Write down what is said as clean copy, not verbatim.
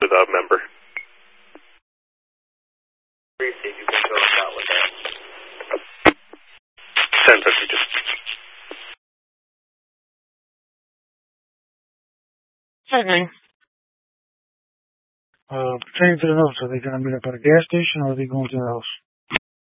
the member. Receive, you can go about with that. 1052. Evening. Pertaining to the notes, are they going to meet up at a gas station or are they going to the house?